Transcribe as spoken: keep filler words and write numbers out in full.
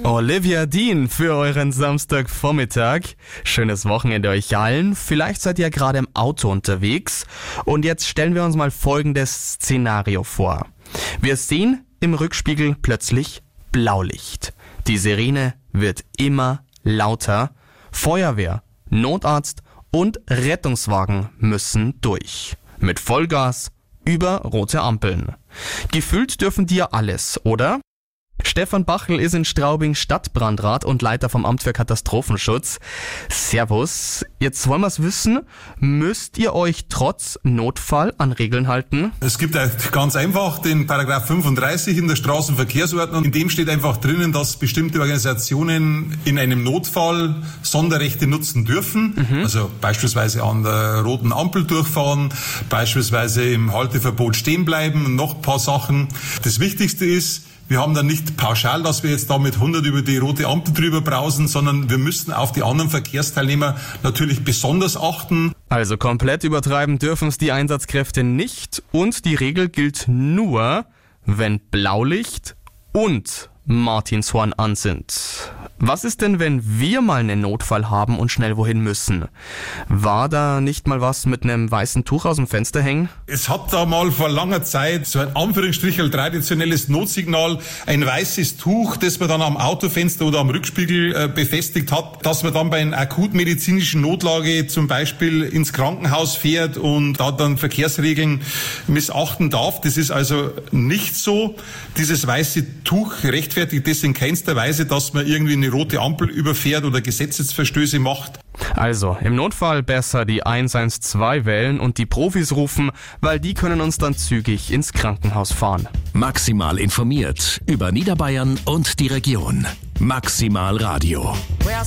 Olivia Dean für euren Samstagvormittag. Schönes Wochenende euch allen. Vielleicht seid ihr gerade im Auto unterwegs. Und jetzt stellen wir uns mal folgendes Szenario vor. Wir sehen im Rückspiegel plötzlich Blaulicht. Die Sirene wird immer lauter. Feuerwehr, Notarzt und Rettungswagen müssen durch. Mit Vollgas über rote Ampeln. Gefühlt dürfen die ja alles, oder? Stefan Bachl ist in Straubing Stadtbrandrat und Leiter vom Amt für Katastrophenschutz. Servus. Jetzt wollen wir es wissen. Müsst ihr euch trotz Notfall an Regeln halten? Es gibt ganz einfach den Paragraph fünfunddreißig in der Straßenverkehrsordnung. In dem steht einfach drinnen, dass bestimmte Organisationen in einem Notfall Sonderrechte nutzen dürfen. Mhm. Also beispielsweise an der roten Ampel durchfahren, beispielsweise im Halteverbot stehen bleiben und noch ein paar Sachen. Das Wichtigste ist, wir haben dann nicht pauschal, dass wir jetzt da mit hundert über die rote Ampel drüber brausen, sondern wir müssen auf die anderen Verkehrsteilnehmer natürlich besonders achten. Also komplett übertreiben dürfen es die Einsatzkräfte nicht und die Regel gilt nur, wenn Blaulicht und Martinshorn an sind. Was ist denn, wenn wir mal einen Notfall haben und schnell wohin müssen? War da nicht mal was mit einem weißen Tuch aus dem Fenster hängen? Es hat da mal vor langer Zeit so ein Anführungsstrichen traditionelles Notsignal, ein weißes Tuch, das man dann am Autofenster oder am Rückspiegel äh, befestigt hat, dass man dann bei einer akutmedizinischen Notlage zum Beispiel ins Krankenhaus fährt und da dann Verkehrsregeln missachten darf. Das ist also nicht so. Dieses weiße Tuch rechtfertigt das in keinster Weise, dass man irgendwie eine rote Ampel überfährt oder Gesetzesverstöße macht. Also, im Notfall besser die eins eins zwei wählen und die Profis rufen, weil die können uns dann zügig ins Krankenhaus fahren. Maximal informiert über Niederbayern und die Region. Maximal Radio.